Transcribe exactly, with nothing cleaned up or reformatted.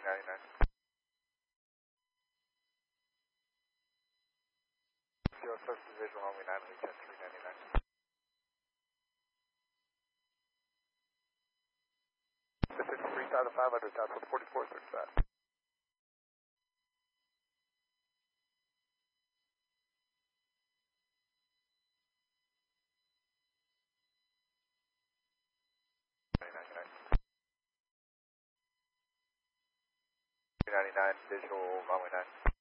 ninety-nine. Zero first visual runway nine, we ten three ninety-nine. fifty-three thousand five hundred, thousand forty-four thirty-five. ninety-nine. ninety-nine, visual runway nine.